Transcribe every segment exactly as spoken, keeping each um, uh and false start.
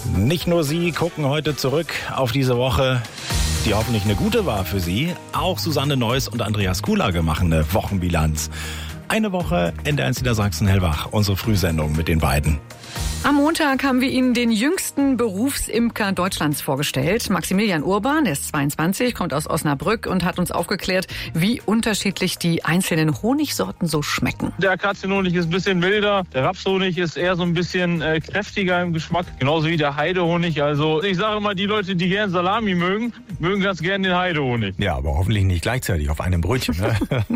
Nicht nur Sie gucken heute zurück auf diese Woche, die hoffentlich eine gute war für Sie. Auch Susanne Neuss und Andreas Kuhlage machen eine Wochenbilanz. Eine Woche N D R eins Niedersachsen-Hellwach, unsere Frühsendung mit den beiden. Am Montag haben wir Ihnen den jüngsten Berufsimker Deutschlands vorgestellt. Maximilian Urban, der ist zweiundzwanzig, kommt aus Osnabrück und hat uns aufgeklärt, wie unterschiedlich die einzelnen Honigsorten so schmecken. Der Akazienhonig ist ein bisschen milder, der Rapshonig ist eher so ein bisschen äh, kräftiger im Geschmack, genauso wie der Heidehonig. Also ich sage mal, die Leute, die gern Salami mögen, mögen ganz gern den Heidehonig. Ja, aber hoffentlich nicht gleichzeitig auf einem Brötchen. Ne?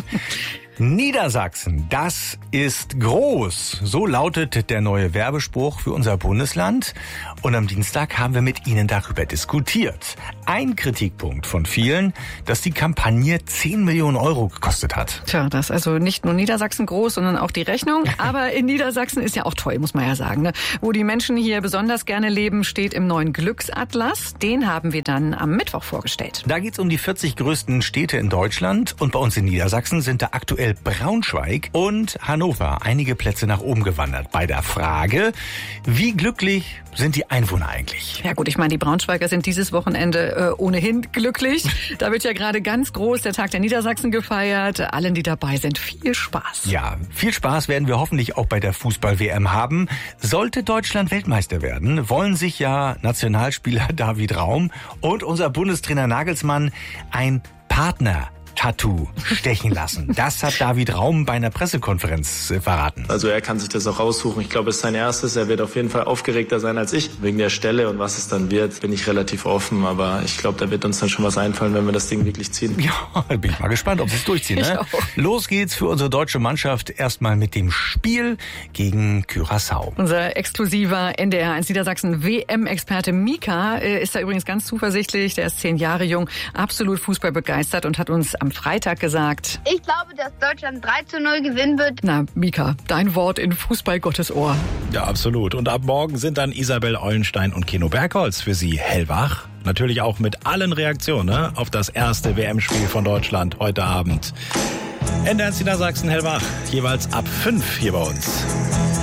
Niedersachsen, das ist groß. So lautet der neue Werbespruch für unser Bundesland. Und am Dienstag haben wir mit Ihnen darüber diskutiert. Ein Kritikpunkt von vielen, dass die Kampagne zehn Millionen Euro gekostet hat. Tja, das ist also nicht nur Niedersachsen groß, sondern auch die Rechnung. Aber in Niedersachsen ist ja auch toll, muss man ja sagen. Ne? Wo die Menschen hier besonders gerne leben, steht im neuen Glücksatlas. Den haben wir dann am Mittwoch vorgestellt. Da geht's um die vierzig größten Städte in Deutschland. Und bei uns in Niedersachsen sind da aktuell Braunschweig und Hannover einige Plätze nach oben gewandert. Bei der Frage, wie glücklich sind die Einwohner eigentlich? Ja gut, ich meine, die Braunschweiger sind dieses Wochenende äh, ohnehin glücklich. Da wird ja gerade ganz groß der Tag der Niedersachsen gefeiert. Allen, die dabei sind, viel Spaß. Ja, viel Spaß werden wir hoffentlich auch bei der Fußball-W M haben. Sollte Deutschland Weltmeister werden, wollen sich ja Nationalspieler David Raum und unser Bundestrainer Nagelsmann ein Partner Tattoo stechen lassen. Das hat David Raum bei einer Pressekonferenz äh, verraten. Also er kann sich das auch aussuchen. Ich glaube, es ist sein erstes. Er wird auf jeden Fall aufgeregter sein als ich. Wegen der Stelle und was es dann wird, bin ich relativ offen. Aber ich glaube, da wird uns dann schon was einfallen, wenn wir das Ding wirklich ziehen. Ja, bin ich mal gespannt, ob sie es durchziehen. Ne? Los geht's für unsere deutsche Mannschaft erstmal mit dem Spiel gegen Curaçao. Unser exklusiver N D R eins Niedersachsen W M-Experte Mika äh, ist da übrigens ganz zuversichtlich. Der ist zehn Jahre jung, absolut Fußball begeistert und hat uns am Freitag gesagt: Ich glaube, dass Deutschland drei zu null gewinnen wird. Na, Mika, dein Wort in Fußball Gottes Ohr. Ja, absolut. Und ab morgen sind dann Isabel Eulenstein und Keno Bergholz für Sie hellwach. Natürlich auch mit allen Reaktionen, ne, auf das erste W M-Spiel von Deutschland heute Abend. N D R eins Niedersachsen hellwach, jeweils ab fünf hier bei uns.